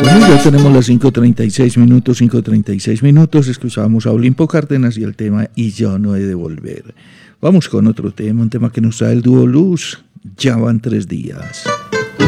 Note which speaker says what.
Speaker 1: Bueno, ya tenemos las 5:36 minutos. Escuchábamos a Olimpo Cárdenas y el tema Y yo no he de volver. Vamos con otro tema, un tema que nos trae el dúo Luz. Ya van 3 días.